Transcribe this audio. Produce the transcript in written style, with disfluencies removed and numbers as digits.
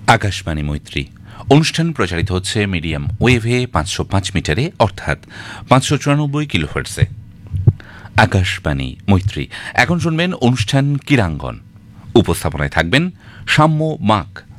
আকাশবাণী মৈত্রী অনুষ্ঠান প্রচারিত হচ্ছে মিডিয়াম ওয়েভে 505 মিটারে অর্থাৎ 594 কিলোহার্টজে। আকাশবাণী মৈত্রী এখন শুনবেন অনুষ্ঠান ক্রীড়াঙ্গন। উপস্থাপনায় থাকবেন সাম্য মাক।